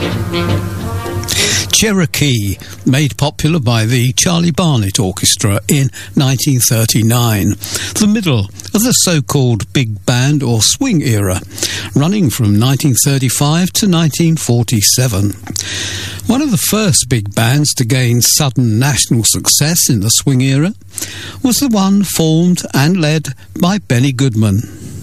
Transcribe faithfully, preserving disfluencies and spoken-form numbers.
Cherokee, made popular by the Charlie Barnet Orchestra in nineteen thirty-nine, the middle of the so-called big band or swing era, running from nineteen thirty-five to nineteen forty-seven. One of the first big bands to gain sudden national success in the swing era was the one formed and led by Benny Goodman.